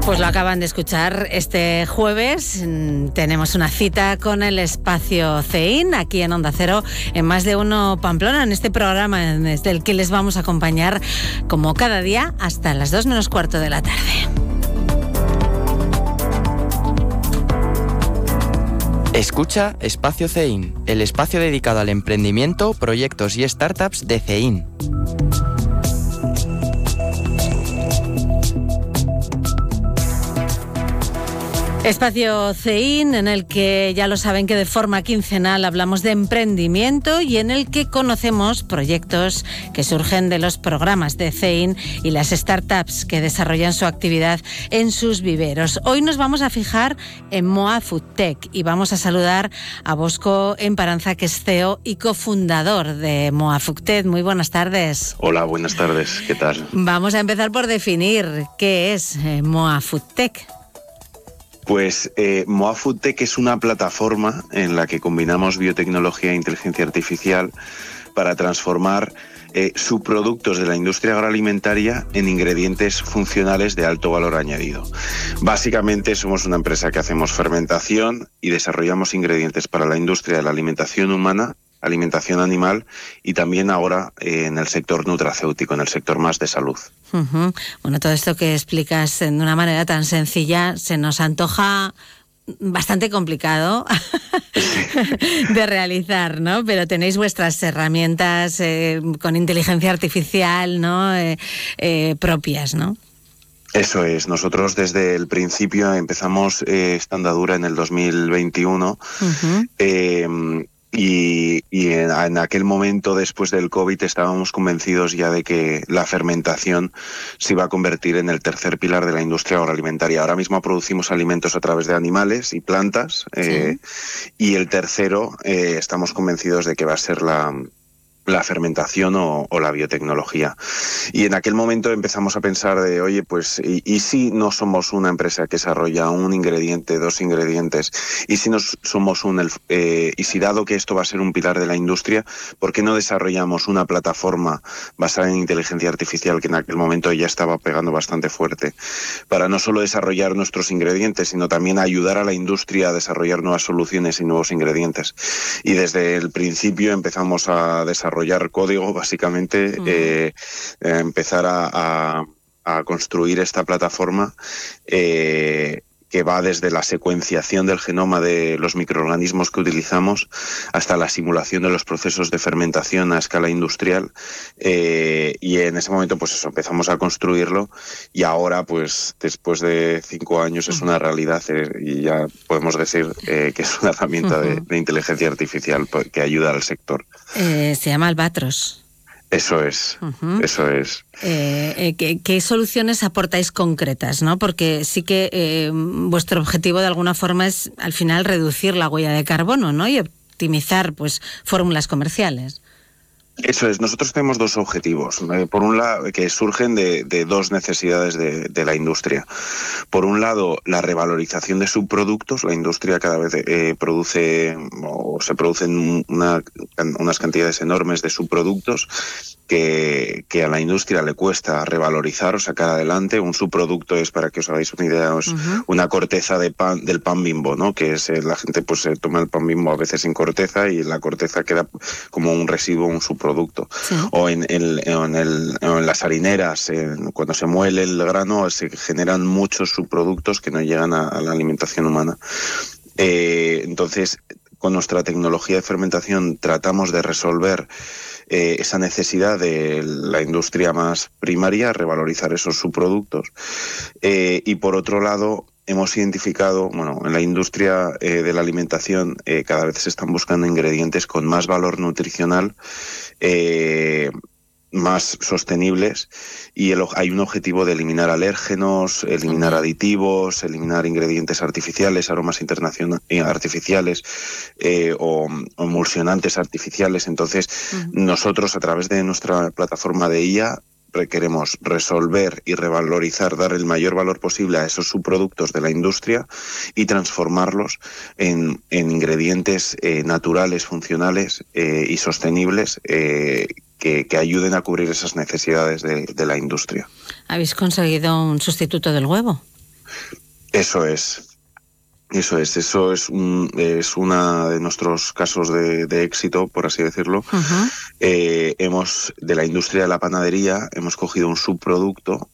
Pues lo acaban de escuchar. Este jueves tenemos una cita con el Espacio CEIN aquí en Onda Cero, en Más de Uno Pamplona, en este programa desde el que les vamos a acompañar como cada día hasta las 2 menos cuarto de la tarde. Escucha Espacio CEIN, el espacio dedicado al emprendimiento, proyectos y startups de CEIN. Espacio CEIN, en el que ya lo saben que de forma quincenal hablamos de emprendimiento y en el que conocemos proyectos que surgen de los programas de CEIN y las startups que desarrollan su actividad en sus viveros. Hoy nos vamos a fijar en Moa Foodtech y vamos a saludar a Bosco Emparanza, que es CEO y cofundador de Moa Foodtech. Muy buenas tardes. Hola, buenas tardes. ¿Qué tal? Vamos a empezar por definir qué es Moa Foodtech. Pues Moa Foodtech es una plataforma en la que combinamos biotecnología e inteligencia artificial para transformar subproductos de la industria agroalimentaria en ingredientes funcionales de alto valor añadido. Básicamente somos una empresa que hacemos fermentación y desarrollamos ingredientes para la industria de la alimentación humana, alimentación animal y también ahora en el sector nutracéutico, en el sector más de salud. Uh-huh. Bueno, todo esto que explicas de una manera tan sencilla se nos antoja bastante complicado de realizar, ¿no? Pero tenéis vuestras herramientas con inteligencia artificial, ¿no? Propias, ¿no? Eso es. Nosotros desde el principio empezamos esta andadura en el 2021. Uh-huh. Y en aquel momento, después del COVID, estábamos convencidos ya de que la fermentación se iba a convertir en el tercer pilar de la industria agroalimentaria. Ahora mismo producimos alimentos a través de animales y plantas, sí. Y el tercero, estamos convencidos de que va a ser la fermentación o la biotecnología. Y en aquel momento empezamos a pensar de, oye, pues, ¿y si no somos una empresa que desarrolla un ingrediente, dos ingredientes? ¿Y si no somos y si dado que esto va a ser un pilar de la industria, ¿por qué no desarrollamos una plataforma basada en inteligencia artificial que en aquel momento ya estaba pegando bastante fuerte? Para no solo desarrollar nuestros ingredientes, sino también ayudar a la industria a desarrollar nuevas soluciones y nuevos ingredientes. Y desde el principio empezamos a desarrollar código, básicamente, empezar a construir esta plataforma que va desde la secuenciación del genoma de los microorganismos que utilizamos hasta la simulación de los procesos de fermentación a escala industrial, y en ese momento pues eso, empezamos a construirlo y ahora pues después de 5 años es una realidad, y ya podemos decir que es una herramienta de inteligencia artificial que ayuda al sector. Se llama Albatros. Eso es, eso es. ¿Qué soluciones aportáis concretas, ¿no? Porque sí que vuestro objetivo de alguna forma es al final reducir la huella de carbono, ¿no? Y optimizar pues fórmulas comerciales. Eso es, nosotros tenemos dos objetivos. Por un lado, que surgen de dos necesidades de la industria. Por un lado, la revalorización de subproductos. La industria cada vez produce o se producen unas cantidades enormes de subproductos que a la industria le cuesta revalorizar o sacar adelante. Un subproducto es, para que os hagáis una idea, es una corteza del pan Bimbo, ¿no? Que es la gente pues toma el pan Bimbo a veces sin corteza y la corteza queda como un residuo, un subproducto. Sí. O en las harineras, cuando se muele el grano, se generan muchos subproductos que no llegan a la alimentación humana. Entonces, con nuestra tecnología de fermentación tratamos de resolver esa necesidad de la industria más primaria, revalorizar esos subproductos. Y por otro lado, hemos identificado, en la industria de la alimentación cada vez se están buscando ingredientes con más valor nutricional, más sostenibles, y hay un objetivo de eliminar alérgenos, eliminar aditivos, eliminar ingredientes artificiales, aromas artificiales o emulsionantes artificiales. Entonces, nosotros a través de nuestra plataforma de IA queremos resolver y revalorizar, dar el mayor valor posible a esos subproductos de la industria y transformarlos en ingredientes naturales, funcionales y sostenibles que ayuden a cubrir esas necesidades de la industria. ¿Habéis conseguido un sustituto del huevo? Eso es. Eso es una de nuestros casos de éxito, por así decirlo. Uh-huh. De la industria de la panadería, hemos cogido un subproducto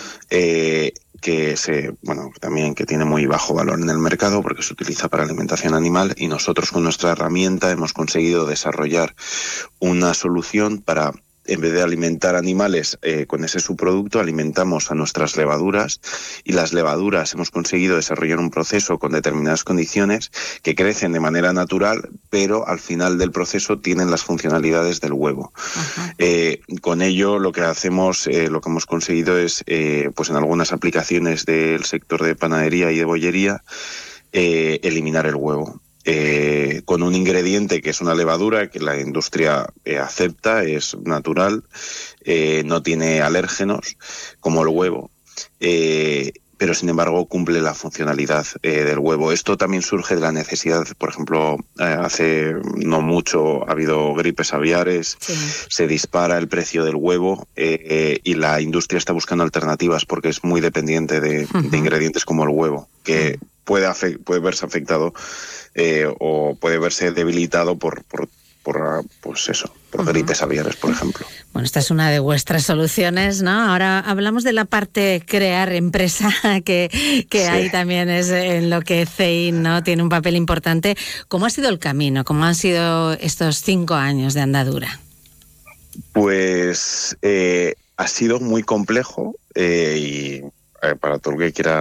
también que tiene muy bajo valor en el mercado porque se utiliza para alimentación animal, y nosotros con nuestra herramienta hemos conseguido desarrollar una solución para, en vez de alimentar animales con ese subproducto, alimentamos a nuestras levaduras, y las levaduras hemos conseguido desarrollar un proceso con determinadas condiciones que crecen de manera natural, pero al final del proceso tienen las funcionalidades del huevo. Con ello lo que hacemos, lo que hemos conseguido es, pues en algunas aplicaciones del sector de panadería y de bollería, eliminar el huevo. Con un ingrediente que es una levadura que la industria acepta, es natural, no tiene alérgenos como el huevo, pero sin embargo cumple la funcionalidad del huevo. Esto también surge de la necesidad, por ejemplo, hace no mucho ha habido gripes aviares, sí. Se dispara el precio del huevo y la industria está buscando alternativas porque es muy dependiente de ingredientes como el huevo, que puede verse afectado o puede verse debilitado por gripes aviares, por ejemplo. Bueno, esta es una de vuestras soluciones, ¿no? Ahora hablamos de la parte crear empresa, que sí. Ahí también es en lo que CEIN, ¿no?, tiene un papel importante. ¿Cómo ha sido el camino? ¿Cómo han sido estos 5 años de andadura? Pues ha sido muy complejo y para todo el que quiera